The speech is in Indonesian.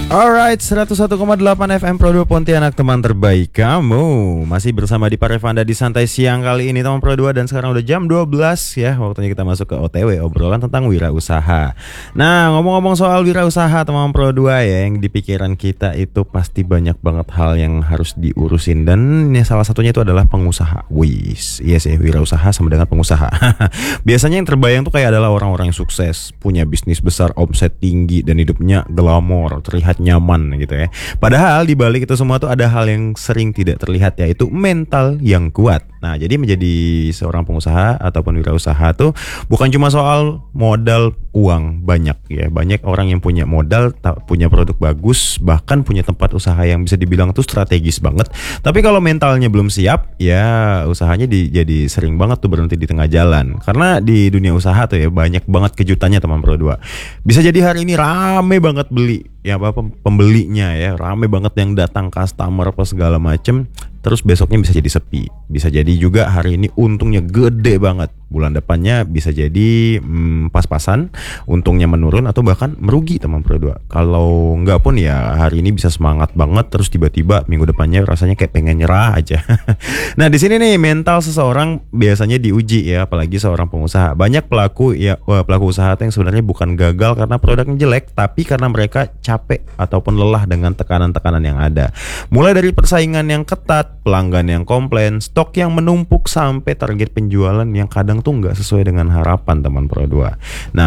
Alright, 101,8 FM Pro 2 Pontianak, teman terbaik kamu. Masih bersama di Parevanda di Santai Siang kali ini teman Pro 2. Dan sekarang udah jam 12 ya. Waktunya kita masuk ke OTW, obrolan tentang wirausaha. Nah, ngomong-ngomong soal wirausaha teman Pro 2 ya, yang di pikiran kita itu pasti banyak banget hal yang harus diurusin. Dan ya, salah satunya itu adalah pengusaha. Iya sih, wirausaha sama dengan pengusaha. Biasanya yang terbayang tuh kayak adalah orang-orang yang sukses, punya bisnis besar, omset tinggi, dan hidupnya glamor, terlihat nyaman gitu ya. Padahal di balik itu semua tuh ada hal yang sering tidak terlihat, yaitu mental yang kuat. Nah, jadi menjadi seorang pengusaha ataupun wirausaha tuh bukan cuma soal modal uang banyak ya. Banyak orang yang punya modal, punya produk bagus, bahkan punya tempat usaha yang bisa dibilang tuh strategis banget. Tapi kalau mentalnya belum siap, ya usahanya jadi sering banget tuh berhenti di tengah jalan. Karena di dunia usaha tuh ya banyak banget kejutannya teman Pro 2. Bisa jadi hari ini rame banget beli, ya apa pembelinya ya, rame banget yang datang, customer apa segala macem. Terus besoknya bisa jadi sepi. Bisa jadi juga hari ini untungnya gede banget, bulan depannya bisa jadi pas-pasan, untungnya menurun atau bahkan merugi teman Pro 2. Kalau enggak pun ya hari ini bisa semangat banget, terus tiba-tiba minggu depannya rasanya kayak pengen nyerah aja. Nah, di sini nih mental seseorang biasanya diuji ya, apalagi seorang pengusaha. Banyak pelaku usaha yang sebenarnya bukan gagal karena produknya jelek, tapi karena mereka capek ataupun lelah dengan tekanan-tekanan yang ada. Mulai dari persaingan yang ketat, pelanggan yang komplain, stok yang menumpuk, sampai target penjualan yang kadang tuh nggak sesuai dengan harapan teman Pro 2. Nah,